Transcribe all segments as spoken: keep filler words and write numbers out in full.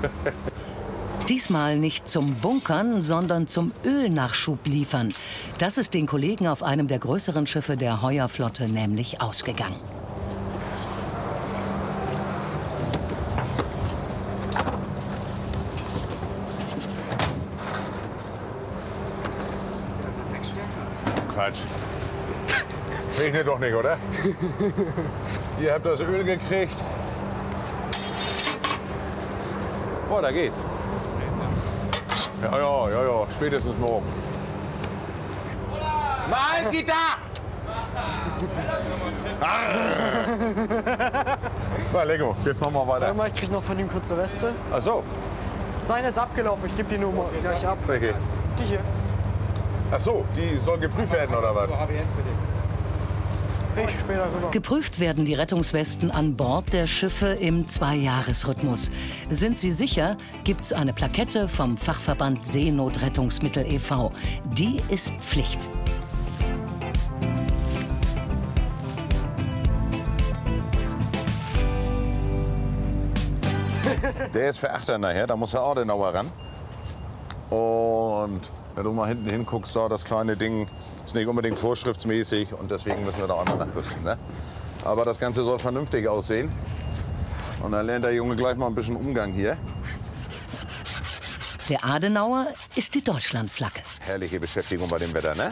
Diesmal nicht zum Bunkern, sondern zum Ölnachschub liefern. Das ist den Kollegen auf einem der größeren Schiffe der Heuerflotte nämlich ausgegangen. Quatsch. Regnet doch nicht, oder? Ihr habt das Öl gekriegt. Oh, da geht's. Ja, ja, ja, ja. Spätestens morgen. Mal, geht da! Na, Lego, wir fahren mal weiter. Warte mal, ich krieg noch von ihm kurz eine Weste. Ach so. Seine ist abgelaufen, ich gebe die Nummer gleich ab. Welche? Die hier. Ach so, die soll geprüft werden, oder was? Krieg ich später rüber. Geprüft werden die Rettungswesten an Bord der Schiffe im Zweijahresrhythmus. Sind sie sicher, gibt's eine Plakette vom Fachverband Seenotrettungsmittel e V Die ist Pflicht. Der ist für Achter nachher, da muss der Adenauer ran. Und wenn du mal hinten hinguckst, da das kleine Ding ist nicht unbedingt vorschriftsmäßig und deswegen müssen wir da einmal nachrüsten. Ne? Aber das Ganze soll vernünftig aussehen. Und dann lernt der Junge gleich mal ein bisschen Umgang hier. Der Adenauer ist die Deutschlandflagge. Herrliche Beschäftigung bei dem Wetter, ne?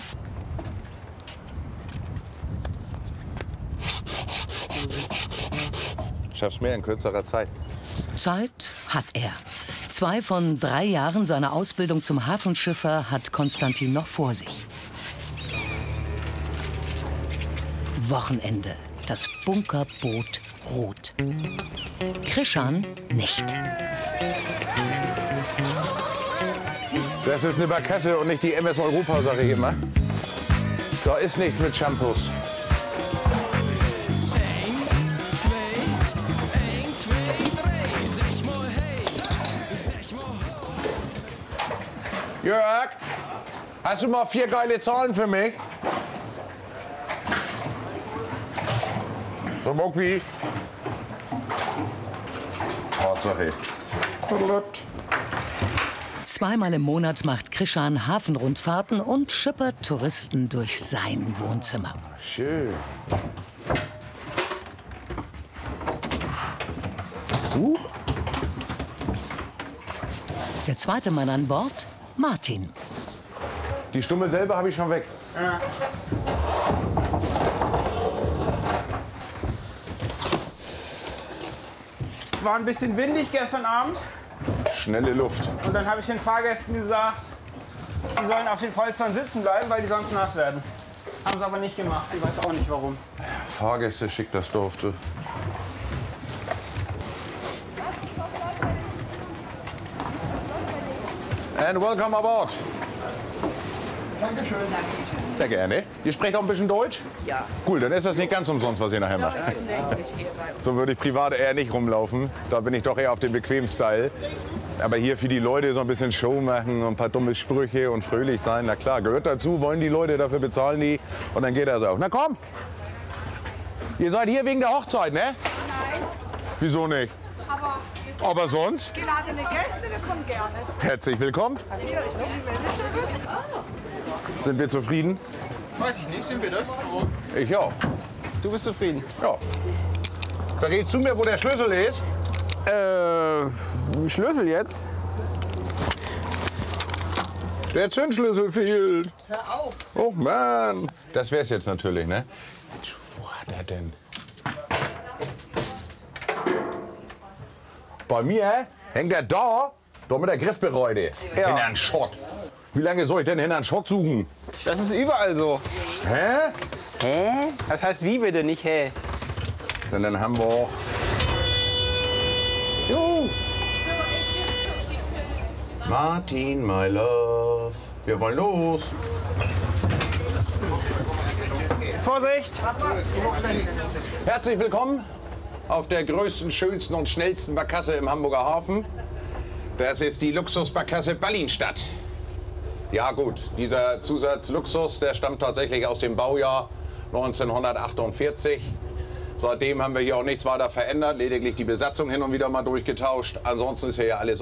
Schaffst mehr in kürzerer Zeit. Zeit hat er. Zwei von drei Jahren seiner Ausbildung zum Hafenschiffer hat Konstantin noch vor sich. Wochenende. Das Bunkerboot ruht. Krischan nicht. Das ist eine Barkasse und nicht die M S Europa, sage ich immer. Da ist nichts mit Shampoos. Jörg, hast du mal vier geile Zahlen für mich? So, Mogwi. Tatsache. Zweimal im Monat macht Krischan Hafenrundfahrten und schippert Touristen durch sein Wohnzimmer. Schön. Uh. Der zweite Mann an Bord, Martin. Die Stummel selber habe ich schon weg. Ja. War ein bisschen windig gestern Abend. Schnelle Luft. Und dann habe ich den Fahrgästen gesagt, die sollen auf den Polstern sitzen bleiben, weil die sonst nass werden. Haben sie aber nicht gemacht. Ich weiß auch nicht warum. Fahrgäste schickt das durfte. And welcome aboard. Dankeschön. Sehr gerne. Ihr sprecht auch ein bisschen Deutsch? Ja. Cool, dann ist das nicht ganz umsonst, was ihr nachher macht. So würde ich privat eher nicht rumlaufen. Da bin ich doch eher auf dem bequemen Style. Aber hier für die Leute so ein bisschen Show machen und ein paar dumme Sprüche und fröhlich sein, na klar, gehört dazu, wollen die Leute, dafür bezahlen die und dann geht das auch. Na komm! Ihr seid hier wegen der Hochzeit, ne? Nein. Wieso nicht? Aber, Aber sonst? geladene Gäste, wir kommen gerne. Herzlich willkommen. Hier, ich bin die Managerin. Sind wir zufrieden? Weiß ich nicht, sind wir das? Ich auch. Du bist zufrieden? Ja. Verrätst du mir, wo der Schlüssel ist? Äh, Schlüssel jetzt? Der Zündschlüssel fehlt. Hör auf. Oh Mann. Das wär's jetzt natürlich, ne? Wo hat er denn? Bei mir hängt er da, da mit der Griffbereude. Ja. Hinter einen Schott. Wie lange soll ich denn hinter einen Schott suchen? Das ist überall so. Hä? Hä? Das heißt wie bitte, nicht hä? Denn in Hamburg. Jo. Martin, my love. Wir wollen los. Vorsicht! Herzlich willkommen auf der größten, schönsten und schnellsten Barkasse im Hamburger Hafen. Das ist die Luxusbarkasse Ballinstadt. Ja gut, dieser Zusatz Luxus, der stammt tatsächlich aus dem Baujahr neunzehnhundertachtundvierzig. Seitdem haben wir hier auch nichts weiter verändert, lediglich die Besatzung hin und wieder mal durchgetauscht. Ansonsten ist hier ja alles